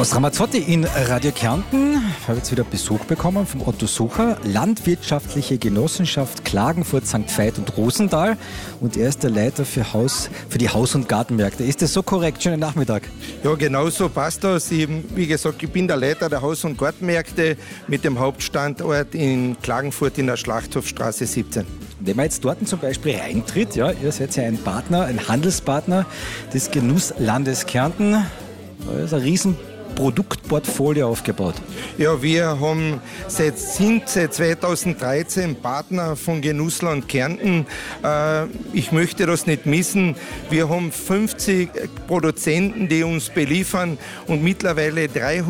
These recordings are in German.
Aus Ramazzotti in Radio Kärnten habe ich jetzt wieder Besuch bekommen vom Otto Sucher, Landwirtschaftliche Genossenschaft Klagenfurt, St. Veit und Rosenthal. Und er ist der Leiter für die Haus- und Gartenmärkte. Ist das so korrekt? Schönen Nachmittag. Ja, genau so passt das. Wie gesagt, ich bin der Leiter der Haus- und Gartenmärkte mit dem Hauptstandort in Klagenfurt in der Schlachthofstraße 17. Wenn man jetzt dort zum Beispiel reintritt, ja, ihr seid ja ein Partner, ein Handelspartner des Genusslandes Kärnten. Da ist ein riesen Produktportfolio aufgebaut. Ja, wir sind seit 2013 Partner von Genussland Kärnten. Ich möchte das nicht missen. Wir haben 50 Produzenten, die uns beliefern und mittlerweile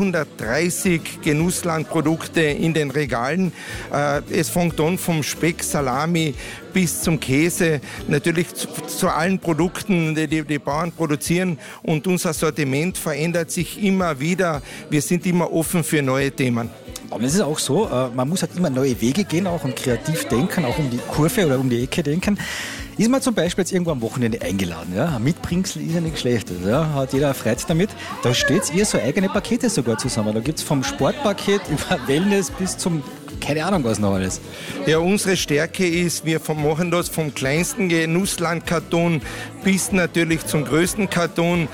330 Genusslandprodukte in den Regalen. Es fängt an vom Speck, Salami bis zum Käse, natürlich zu allen Produkten, die Bauern produzieren, und unser Sortiment verändert sich immer wieder. Wir sind immer offen für neue Themen. Aber es ist auch so, man muss halt immer neue Wege gehen auch und kreativ denken, auch um die Kurve oder um die Ecke denken. Ist man zum Beispiel jetzt irgendwo am Wochenende eingeladen, ja? Ein Mitbringsel ist ja nichts Schlechtes, ja? Hat jeder Freude damit. Da stellt ihr so eigene Pakete sogar zusammen. Da gibt es vom Sportpaket über Wellness bis zum keine Ahnung, was noch alles. Ja, unsere Stärke ist, wir machen das vom kleinsten Genusslandkarton bis natürlich zum größten Karton.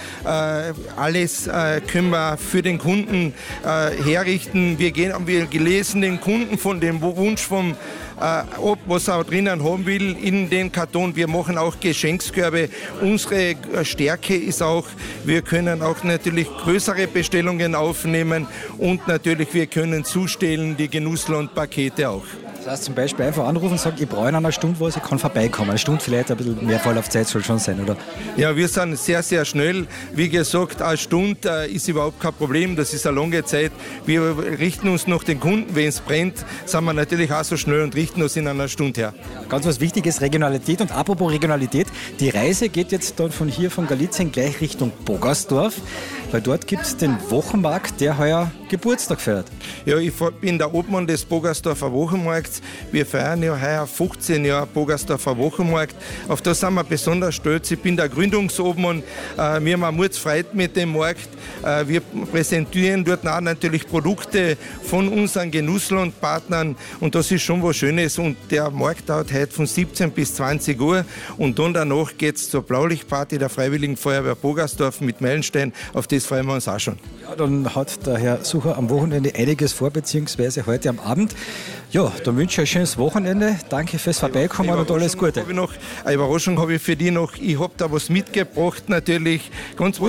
Alles können wir für den Kunden herrichten. Wir lesen den Kunden von dem Wunsch vom ob was er drinnen haben will in den Karton. Wir machen auch Geschenkskörbe. Unsere Stärke ist auch, wir können auch natürlich größere Bestellungen aufnehmen und natürlich wir können zustellen die Genusslandpakete auch. Das heißt zum Beispiel einfach anrufen und sagen, ich brauche in einer Stunde was, ich kann vorbeikommen. Eine Stunde vielleicht, ein bisschen mehr Vorlaufzeit soll schon sein, oder? Ja, wir sind sehr, sehr schnell. Wie gesagt, eine Stunde ist überhaupt kein Problem, das ist eine lange Zeit. Wir richten uns nach den Kunden, wenn es brennt, sind wir natürlich auch so schnell und richten uns in einer Stunde her. Ja, ganz was Wichtiges, Regionalität. Und apropos Regionalität, die Reise geht jetzt dann von hier, von Galizien, gleich Richtung Bogersdorf, weil dort gibt es den Wochenmarkt, der heuer Geburtstag feiert. Ja, ich bin der Obmann des Bogersdorfer Wochenmarkts. Wir feiern ja heuer 15 Jahre Bogersdorfer Wochenmarkt. Auf das sind wir besonders stolz. Ich bin der Gründungsobmann. Wir haben Freude mit dem Markt. Wir präsentieren dort auch natürlich Produkte von unseren Genusslandpartnern und das ist schon was Schönes. Und der Markt dauert heute von 17 bis 20 Uhr und dann danach geht es zur Blaulichtparty der Freiwilligen Feuerwehr Bogersdorf mit Meilenstein. Auf das freuen wir uns auch schon. Ja, dann hat der Herr Sucher am Wochenende einiges vor, beziehungsweise heute am Abend. Ja, dann wünsche ich ein schönes Wochenende. Danke fürs Vorbeikommen und alles Gute. Eine Überraschung habe ich für dich noch. Ich habe da was mitgebracht, natürlich. Ganz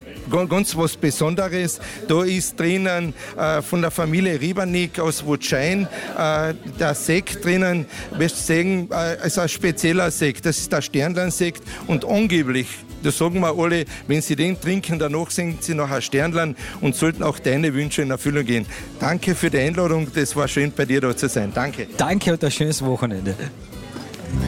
was Besonderes. Da ist drinnen von der Familie Riebernick aus Wutschein der Sekt drinnen. Wirst sehen, also ein spezieller Sekt. Das ist der Sternlein-Sekt und angeblich, das sagen wir alle, wenn Sie den trinken, danach sind Sie noch ein Sternlein und sollten auch deine Wünsche in Erfüllung gehen. Danke für die Einladung, das war schön bei dir da zu sein. Danke. Danke und ein schönes Wochenende.